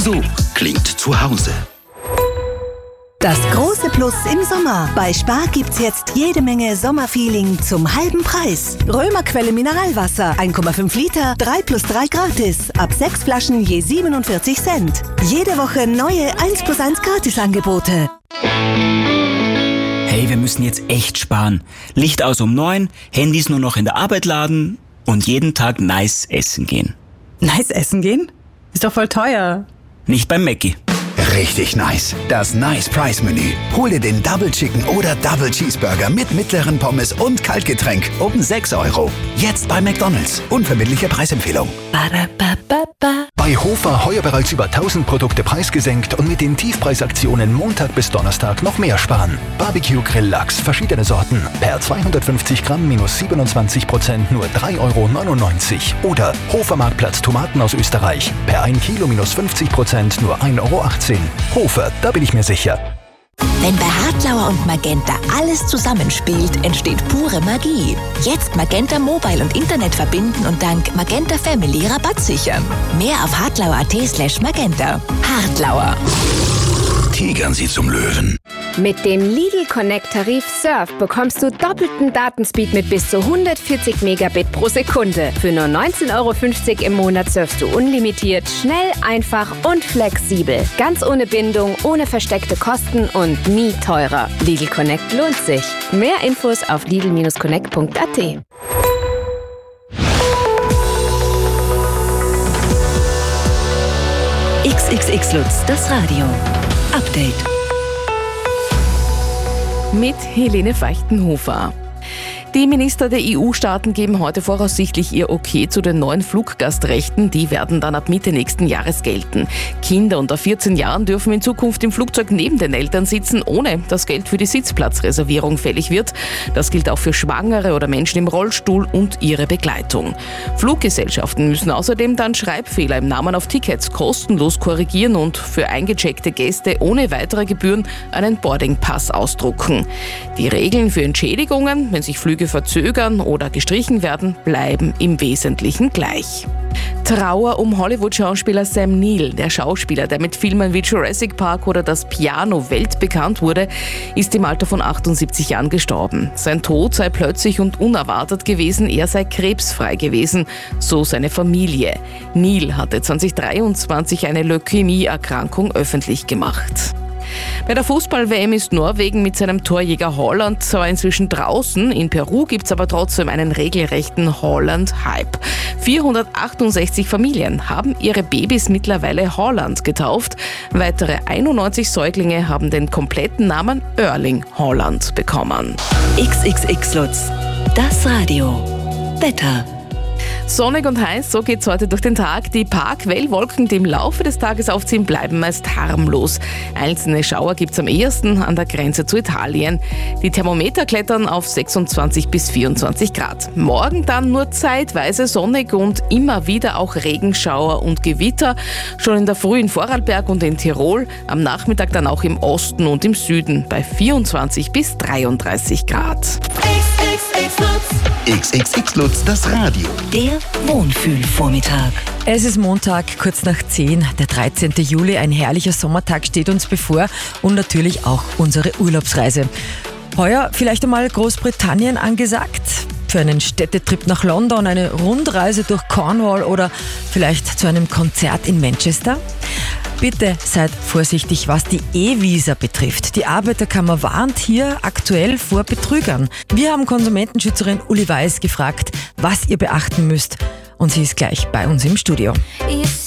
So klingt zu Hause. Das große Plus im Sommer. Bei Spar gibt's jetzt jede Menge Sommerfeeling zum halben Preis. Römerquelle Mineralwasser, 1,5 Liter, 3+3 gratis. Ab 6 Flaschen je 47 Cent. Jede Woche neue 1+1 Gratisangebote. Hey, wir müssen jetzt echt sparen. Licht aus um 9, Handys nur noch in der Arbeit laden und jeden Tag nice essen gehen. Nice essen gehen? Ist doch voll teuer. Nicht beim Mackie. Richtig nice. Das Nice Price Menü. Hol dir den Double Chicken oder Double Cheeseburger mit mittleren Pommes und Kaltgetränk um 6 €. Jetzt bei McDonald's. Unverbindliche Preisempfehlung. Bei Hofer heuer bereits über 1000 Produkte preisgesenkt und mit den Tiefpreisaktionen Montag bis Donnerstag noch mehr sparen. Barbecue Grill Lachs, verschiedene Sorten. Per 250 Gramm minus 27% nur 3,99 €. Oder Hofer Marktplatz Tomaten aus Österreich. Per 1 Kilo minus 50% nur 1,18 €. Hofer, da bin ich mir sicher. Wenn bei Hartlauer und Magenta alles zusammenspielt, entsteht pure Magie. Jetzt Magenta Mobile und Internet verbinden und dank Magenta Family Rabatt sichern. Mehr auf hartlauer.at/magenta. Hartlauer. Tigern Sie zum Löwen. Mit dem Lidl Connect Tarif Surf bekommst du doppelten Datenspeed mit bis zu 140 Megabit pro Sekunde. Für nur 19,50 € im Monat surfst du unlimitiert, schnell, einfach und flexibel. Ganz ohne Bindung, ohne versteckte Kosten und nie teurer. Lidl Connect lohnt sich. Mehr Infos auf lidl-connect.at. XXX Lutz, das Radio. Update. Mit Helene Feuchtenhofer. Die Minister der EU-Staaten geben heute voraussichtlich ihr Okay zu den neuen Fluggastrechten. Die werden dann ab Mitte nächsten Jahres gelten. Kinder unter 14 Jahren dürfen in Zukunft im Flugzeug neben den Eltern sitzen, ohne dass Geld für die Sitzplatzreservierung fällig wird. Das gilt auch für Schwangere oder Menschen im Rollstuhl und ihre Begleitung. Fluggesellschaften müssen außerdem dann Schreibfehler im Namen auf Tickets kostenlos korrigieren und für eingecheckte Gäste ohne weitere Gebühren einen Boardingpass ausdrucken. Die Regeln für Entschädigungen, wenn sich Flüge verzögern oder gestrichen werden, bleiben im Wesentlichen gleich. Trauer um Hollywood-Schauspieler Sam Neill. Der Schauspieler, der mit Filmen wie Jurassic Park oder Das Piano weltbekannt wurde, ist im Alter von 78 Jahren gestorben. Sein Tod sei plötzlich und unerwartet gewesen, er sei krebsfrei gewesen, so seine Familie. Neill hatte 2023 eine Leukämie-Erkrankung öffentlich gemacht. Bei der Fußball-WM ist Norwegen mit seinem Torjäger Haaland zwar inzwischen draußen, in Peru gibt es aber trotzdem einen regelrechten Haaland-Hype. 468 Familien haben ihre Babys mittlerweile Haaland getauft. Weitere 91 Säuglinge haben den kompletten Namen Erling Haaland bekommen. XXX Lutz, das Radio. Wetter. Sonnig und heiß, so geht's heute durch den Tag. Die Quellwolken, die im Laufe des Tages aufziehen, bleiben meist harmlos. Einzelne Schauer gibt's am ehesten an der Grenze zu Italien. Die Thermometer klettern auf 26 bis 24 Grad. Morgen dann nur zeitweise sonnig und immer wieder auch Regenschauer und Gewitter. Schon in der Früh in Vorarlberg und in Tirol, am Nachmittag dann auch im Osten und im Süden bei 24 bis 33 Grad. XXX Lutz, das Radio. Der Wohnfühlvormittag. Es ist Montag, kurz nach 10, der 13. Juli. Ein herrlicher Sommertag steht uns bevor und natürlich auch unsere Urlaubsreise. Heuer vielleicht einmal Großbritannien angesagt. Für einen Städtetrip nach London, eine Rundreise durch Cornwall oder vielleicht zu einem Konzert in Manchester. Bitte seid vorsichtig, was die E-Visa betrifft. Die Arbeiterkammer warnt hier aktuell vor Betrügern. Wir haben Konsumentenschützerin Uli Weiß gefragt, was ihr beachten müsst. Und sie ist gleich bei uns im Studio.